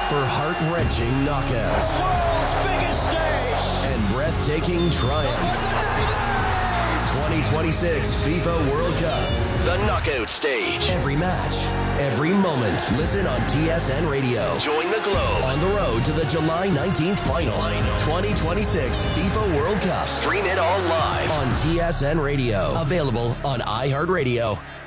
for heart-wrenching knockouts. The world's biggest stage. And breathtaking triumph. 2026 FIFA World Cup. The knockout stage. Every match, every moment. Listen on TSN Radio. Join the globe on the road to the July 19th final. 2026 FIFA World Cup. Stream it all live on TSN Radio. Available on iHeartRadio.